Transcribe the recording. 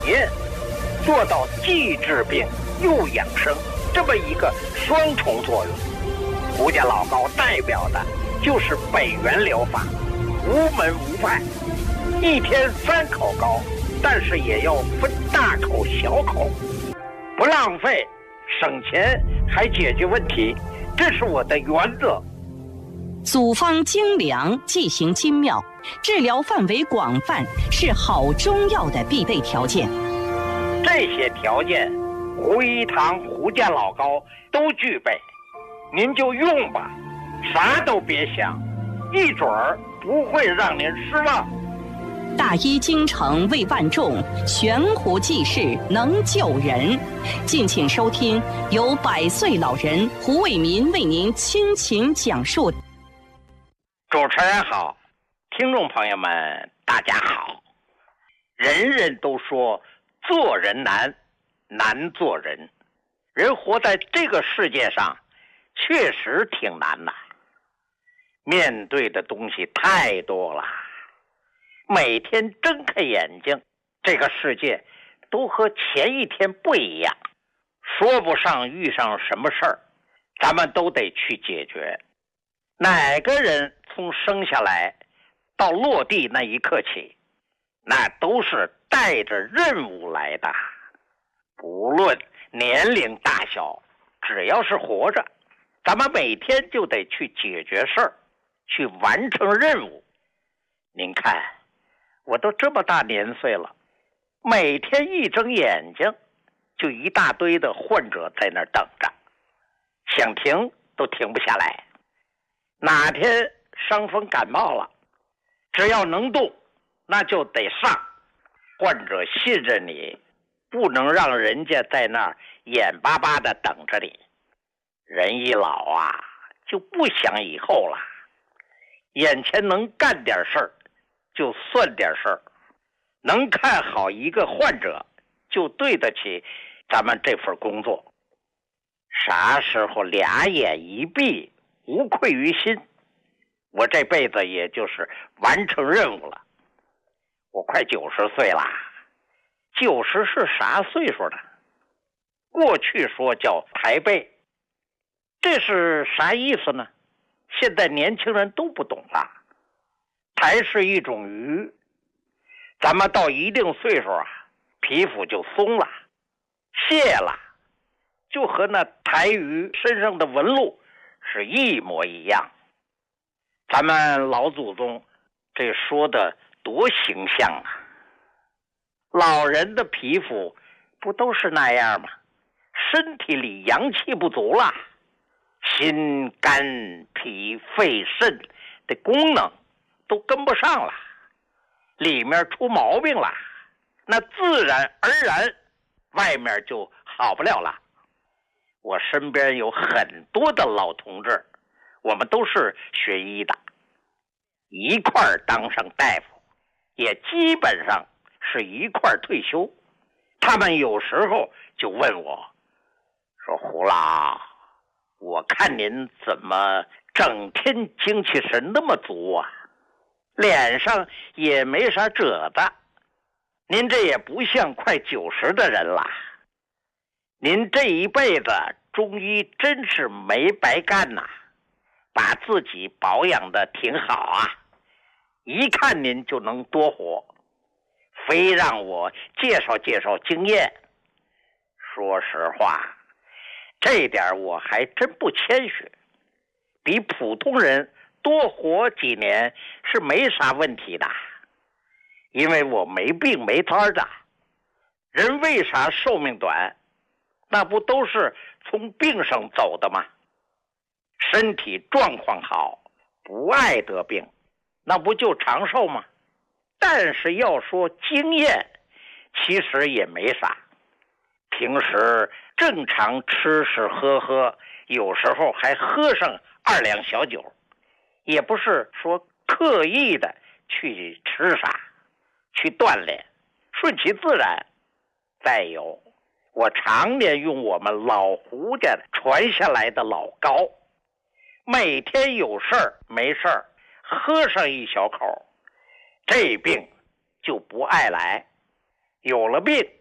您做到既治病又养生这么一个双重作用。胡家老高代表的就是北元疗法，无门无派，一天3口高，但是也要分大口小口，不浪费，省钱还解决问题，这是我的原则。 组方精良，剂型精妙，治疗范围广泛，是好中药的必备条件。 这些条件，胡一堂、胡家老高都具备，您就用吧，啥都别想，一准儿不会让您失望。 大医精诚为万众，悬壶济世能救人。敬请收听由100岁老人胡伟民为您倾情讲述。 主持人好，听众朋友们大家好。人人都说做人难，难做人。人活在这个世界上确实挺难的，面对的东西太多了，每天睁开眼睛，这个世界都和前一天不一样，说不上遇上什么事儿，咱们都得去解决。哪个人从生下来到落地那一刻起，那都是带着任务来的，不论年龄大小，只要是活着，咱们每天就得去解决事儿，去完成任务。您看，我都这么大年岁了，每天一睁眼睛就一大堆的患者在那儿等着，想停都停不下来。哪天伤风感冒了，只要能动那就得上，患者信任你，不能让人家在那儿眼巴巴的等着你。人一老啊，就不想以后了，眼前能干点事儿就算点事儿，能看好一个患者就对得起咱们这份工作。啥时候俩眼一闭，无愧于心，我这辈子也就是完成任务了。我快90岁了，90是啥岁数呢？过去说叫抬背，这是啥意思呢？现在年轻人都不懂了。抬是一种鱼，咱们到一定岁数啊，皮肤就松了，卸了，就和那抬鱼身上的纹路是一模一样。咱们老祖宗这说的多形象啊！老人的皮肤不都是那样吗？身体里阳气不足了，心肝脾肺肾的功能都跟不上了，里面出毛病了，那自然而然外面就好不了了。我身边有很多的老同志，我们都是学医的，一块儿当上大夫，也基本上是一块儿退休。他们有时候就问我说，胡老，我看您怎么整天精气神那么足啊，脸上也没啥褶子，您这也不像快90的人了，您这一辈子中医真是没白干呐，把自己保养的挺好啊，一看您就能多活，非让我介绍介绍经验。说实话，这点我还真不谦虚，比普通人多活几年是没啥问题的，因为我没病没灾的。人为啥寿命短？那不都是从病上走的吗？身体状况好，不爱得病，那不就长寿吗？但是要说经验，其实也没啥。平时正常吃吃喝喝，有时候还喝上2两小酒，也不是说刻意的去吃啥，去锻炼，顺其自然。再有，我常年用我们老胡家传下来的老高，每天有事儿没事儿喝上一小口，这病就不爱来。 有了病